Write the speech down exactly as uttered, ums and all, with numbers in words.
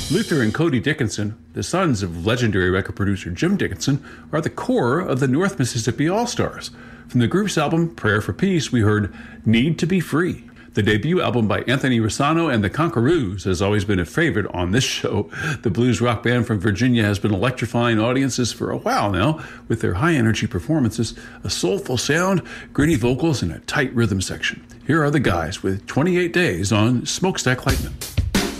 Luther and Cody Dickinson, the sons of legendary record producer Jim Dickinson, are the core of the North Mississippi All-Stars. From the group's album Prayer for Peace, we heard Need to Be Free. The debut album by Anthony Rossano and the Conquerors has always been a favorite on this show. The blues rock band from Virginia has been electrifying audiences for a while now with their high-energy performances, a soulful sound, gritty vocals, and a tight rhythm section. Here are the guys with twenty-eight days on Smokestack Lightning.